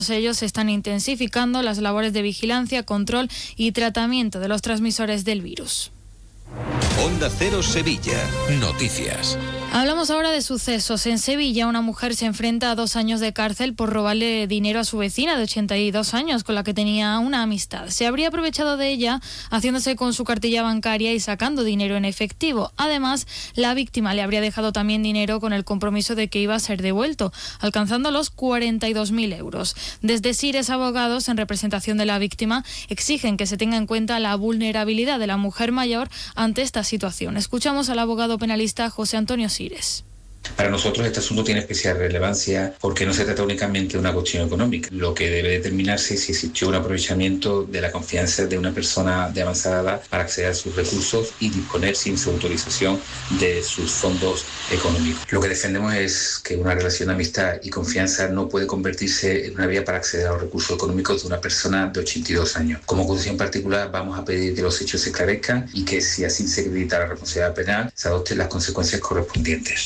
ellos se están intensificando las labores de vigilancia, control y tratamiento de los transmisores del virus. Onda Cero Sevilla. Noticias. Hablamos ahora de sucesos. En Sevilla, una mujer se enfrenta a 2 años de cárcel por robarle dinero a su vecina de 82 años, con la que tenía una amistad. Se habría aprovechado de ella, haciéndose con su cartilla bancaria y sacando dinero en efectivo. Además, la víctima le habría dejado también dinero con el compromiso de que iba a ser devuelto, alcanzando los 42.000 euros. Desde Sires, abogados, en representación de la víctima, exigen que se tenga en cuenta la vulnerabilidad de la mujer mayor ante esta situación. Escuchamos al abogado penalista José Antonio Sires. Para nosotros este asunto tiene especial relevancia porque no se trata únicamente de una cuestión económica. Lo que debe determinarse es si existió un aprovechamiento de la confianza de una persona de avanzada edad para acceder a sus recursos y disponer sin su autorización de sus fondos económicos. Lo que defendemos es que una relación de amistad y confianza no puede convertirse en una vía para acceder a los recursos económicos de una persona de 82 años. Como acusación particular vamos a pedir que los hechos se esclarezcan y que, si así se acredita la responsabilidad penal, se adopten las consecuencias correspondientes.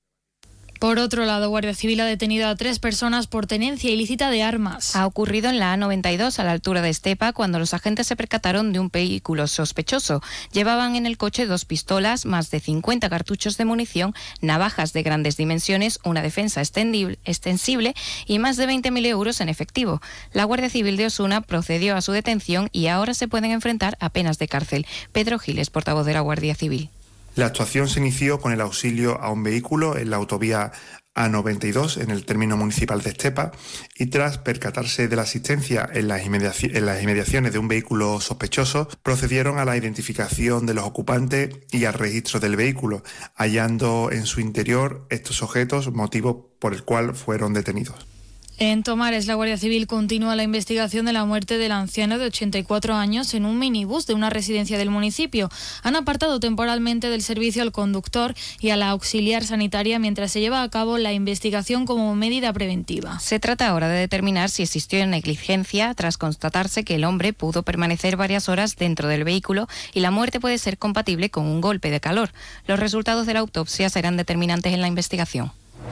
Por otro lado, Guardia Civil ha detenido a 3 personas por tenencia ilícita de armas. Ha ocurrido en la A92, a la altura de Estepa, cuando los agentes se percataron de un vehículo sospechoso. Llevaban en el coche 2 pistolas, más de 50 cartuchos de munición, navajas de grandes dimensiones, una defensa extensible y más de 20.000 euros en efectivo. La Guardia Civil de Osuna procedió a su detención y ahora se pueden enfrentar a penas de cárcel. Pedro Giles, portavoz de la Guardia Civil. La actuación se inició con el auxilio a un vehículo en la autovía A92, en el término municipal de Estepa, y tras percatarse de la asistencia en las inmediaciones de un vehículo sospechoso, procedieron a la identificación de los ocupantes y al registro del vehículo, hallando en su interior estos objetos, motivo por el cual fueron detenidos. En Tomares, la Guardia Civil continúa la investigación de la muerte del anciano de 84 años en un minibús de una residencia del municipio. Han apartado temporalmente del servicio al conductor y a la auxiliar sanitaria mientras se lleva a cabo la investigación como medida preventiva. Se trata ahora de determinar si existió negligencia tras constatarse que el hombre pudo permanecer varias horas dentro del vehículo y la muerte puede ser compatible con un golpe de calor. Los resultados de la autopsia serán determinantes en la investigación.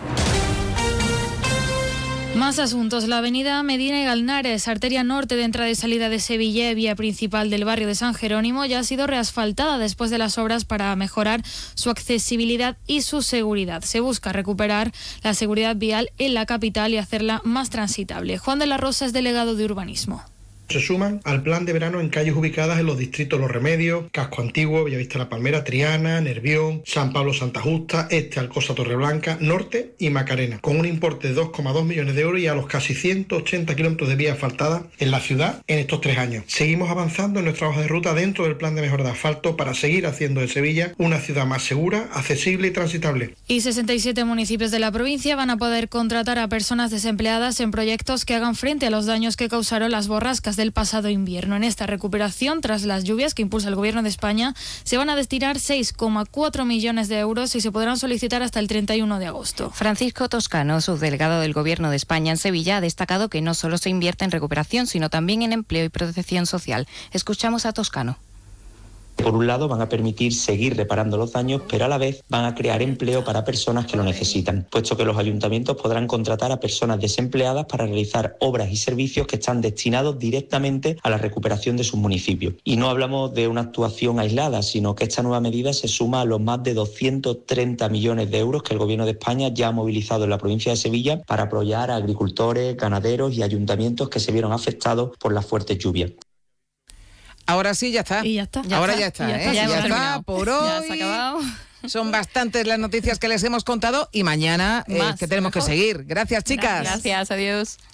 Más asuntos. La avenida Medina y Galnares, arteria norte de entrada y salida de Sevilla y vía principal del barrio de San Jerónimo, ya ha sido reasfaltada después de las obras para mejorar su accesibilidad y su seguridad. Se busca recuperar la seguridad vial en la capital y hacerla más transitable. Juan de la Rosa es delegado de urbanismo. Se suman al plan de verano en calles ubicadas en los distritos Los Remedios, Casco Antiguo, Bellavista La Palmera, Triana, Nervión, San Pablo Santa Justa, Alcosa Torreblanca, Norte y Macarena, con un importe de 2,2 millones de euros y a los casi 180 kilómetros de vía asfaltada en la ciudad en estos 3 años. Seguimos avanzando en nuestra hoja de ruta dentro del plan de mejora de asfalto para seguir haciendo de Sevilla una ciudad más segura, accesible y transitable. Y 67 municipios de la provincia van a poder contratar a personas desempleadas en proyectos que hagan frente a los daños que causaron las borrascas del pasado invierno. En esta recuperación, tras las lluvias que impulsa el Gobierno de España, se van a destinar 6,4 millones de euros y se podrán solicitar hasta el 31 de agosto. Francisco Toscano, subdelegado del Gobierno de España en Sevilla, ha destacado que no solo se invierte en recuperación, sino también en empleo y protección social. Escuchamos a Toscano. Por un lado, van a permitir seguir reparando los daños, pero a la vez van a crear empleo para personas que lo necesitan, puesto que los ayuntamientos podrán contratar a personas desempleadas para realizar obras y servicios que están destinados directamente a la recuperación de sus municipios. Y no hablamos de una actuación aislada, sino que esta nueva medida se suma a los más de 230 millones de euros que el Gobierno de España ya ha movilizado en la provincia de Sevilla para apoyar a agricultores, ganaderos y ayuntamientos que se vieron afectados por las fuertes lluvias. Ahora sí, ya está. Y ya está. Ahora ya está, ¿eh? Ya está por hoy. Ya se ha acabado. Son bastantes las noticias que les hemos contado y mañana que tenemos que seguir. Gracias, chicas. Gracias, adiós.